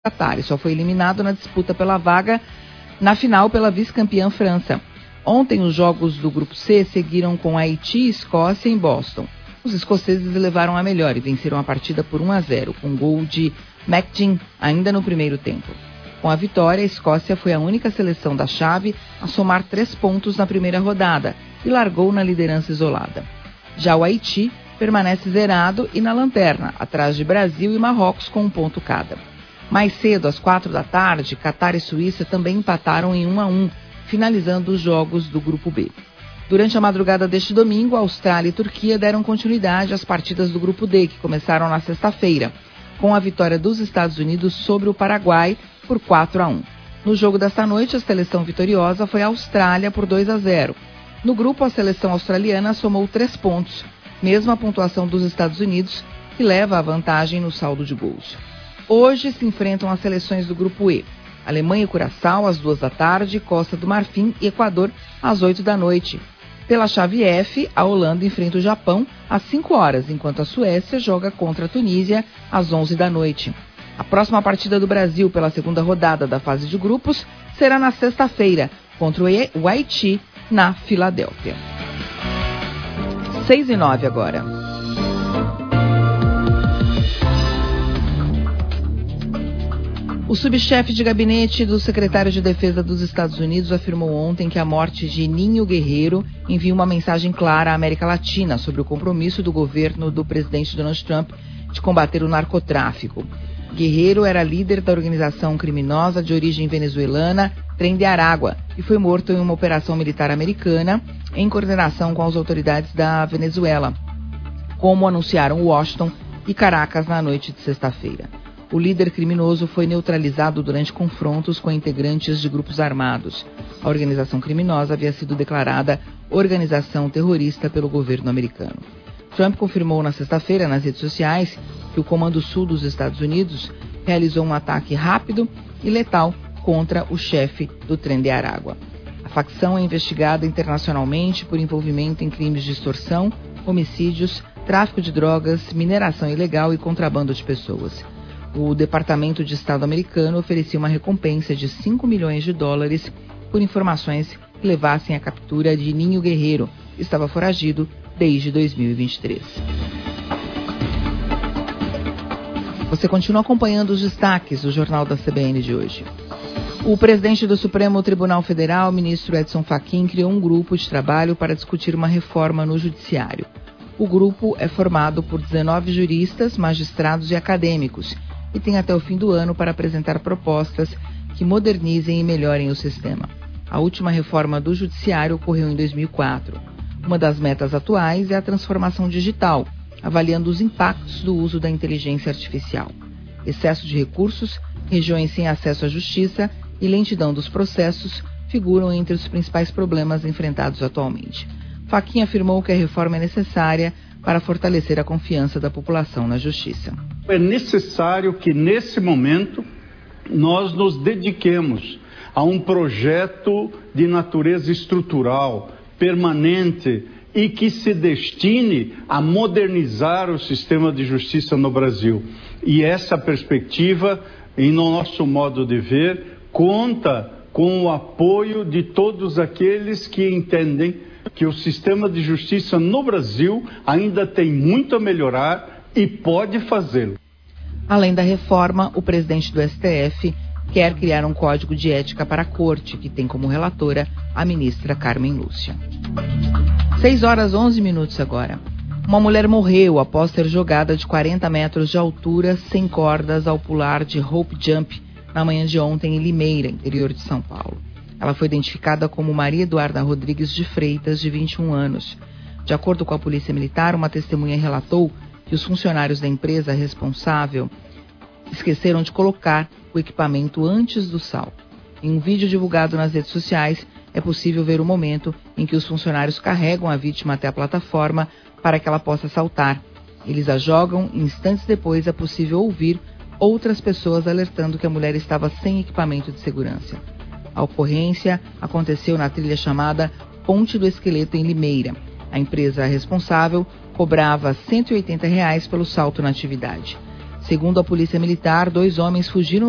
Qatar e só foi eliminado na disputa pela vaga na final pela vice-campeã França. Ontem, os jogos do Grupo C seguiram com Haiti e Escócia em Boston. Os escoceses levaram a melhor e venceram a partida por 1-0, com gol de McGinn ainda no primeiro tempo. Com a vitória, a Escócia foi a única seleção da chave a somar 3 pontos na primeira rodada e largou na liderança isolada. Já o Haiti permanece zerado e na lanterna, atrás de Brasil e Marrocos com 1 ponto cada. Mais cedo, às 16h, Catar e Suíça também empataram em 1-1, finalizando os jogos do Grupo B. Durante a madrugada deste domingo, Austrália e Turquia deram continuidade às partidas do Grupo D, que começaram na sexta-feira, com a vitória dos Estados Unidos sobre o Paraguai por 4-1. No jogo desta noite, a seleção vitoriosa foi a Austrália por 2-0. No grupo, a seleção australiana somou 3 pontos, mesma pontuação dos Estados Unidos, que leva a vantagem no saldo de gols. Hoje se enfrentam as seleções do Grupo E. Alemanha e Curaçao às 14h, Costa do Marfim e Equador às 20h. Pela chave F, a Holanda enfrenta o Japão às 5h, enquanto a Suécia joga contra a Tunísia às 11h. A próxima partida do Brasil pela segunda rodada da fase de grupos será na sexta-feira, contra o Haiti, na Filadélfia. 6h09 agora. O subchefe de gabinete do secretário de Defesa dos Estados Unidos afirmou ontem que a morte de Ninho Guerreiro envia uma mensagem clara à América Latina sobre o compromisso do governo do presidente Donald Trump de combater o narcotráfico. Guerreiro era líder da organização criminosa de origem venezuelana Tren de Aragua e foi morto em uma operação militar americana em coordenação com as autoridades da Venezuela, como anunciaram Washington e Caracas na noite de sexta-feira. O líder criminoso foi neutralizado durante confrontos com integrantes de grupos armados. A organização criminosa havia sido declarada organização terrorista pelo governo americano. Trump confirmou na sexta-feira nas redes sociais que o Comando Sul dos Estados Unidos realizou um ataque rápido e letal contra o chefe do Tren de Aragua. A facção é investigada internacionalmente por envolvimento em crimes de extorsão, homicídios, tráfico de drogas, mineração ilegal e contrabando de pessoas. O Departamento de Estado americano oferecia uma recompensa de $5 milhões por informações que levassem à captura de Ninho Guerreiro, que estava foragido desde 2023. Você continua acompanhando os destaques do Jornal da CBN de hoje. O presidente do Supremo Tribunal Federal, ministro Edson Fachin, criou um grupo de trabalho para discutir uma reforma no judiciário. O grupo é formado por 19 juristas, magistrados e acadêmicos e tem até o fim do ano para apresentar propostas que modernizem e melhorem o sistema. A última reforma do judiciário ocorreu em 2004. Uma das metas atuais é a transformação digital, avaliando os impactos do uso da inteligência artificial. Excesso de recursos, regiões sem acesso à justiça e lentidão dos processos figuram entre os principais problemas enfrentados atualmente. Fachin afirmou que a reforma é necessária para fortalecer a confiança da população na justiça. É necessário que, nesse momento, nós nos dediquemos a um projeto de natureza estrutural, permanente e que se destine a modernizar o sistema de justiça no Brasil. E essa perspectiva, em nosso modo de ver, conta com o apoio de todos aqueles que entendem que o sistema de justiça no Brasil ainda tem muito a melhorar e pode fazê-lo. Além da reforma, o presidente do STF quer criar um código de ética para a corte, que tem como relatora a ministra Carmen Lúcia. 6h11 agora. Uma mulher morreu após ser jogada de 40 metros de altura sem cordas ao pular de rope jump na manhã de ontem em Limeira, interior de São Paulo. Ela foi identificada como Maria Eduarda Rodrigues de Freitas, de 21 anos. De acordo com a Polícia Militar, uma testemunha relatou que os funcionários da empresa responsável esqueceram de colocar o equipamento antes do salto. Em um vídeo divulgado nas redes sociais, é possível ver o momento em que os funcionários carregam a vítima até a plataforma para que ela possa saltar. Eles a jogam e instantes depois é possível ouvir outras pessoas alertando que a mulher estava sem equipamento de segurança. A ocorrência aconteceu na trilha chamada Ponte do Esqueleto, em Limeira. A empresa responsável cobrava R$ 180 pelo salto na atividade. Segundo a Polícia Militar, 2 homens fugiram